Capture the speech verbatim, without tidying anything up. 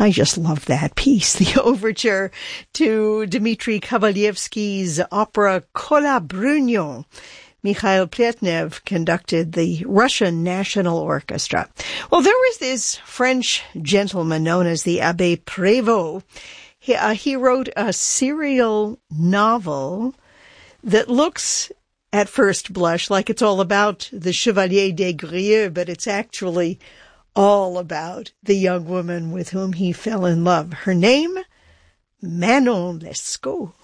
I just love that piece, the overture to Dmitri Kavalevsky's opera Kolabrunyo. Mikhail Pletnev conducted the Russian National Orchestra. Well, there was this French gentleman known as the Abbé Prévost. He, uh, he wrote a serial novel that looks at first blush like it's all about the Chevalier des Grieux, but it's actually all about the young woman with whom he fell in love. Her name, Manon Lescaut.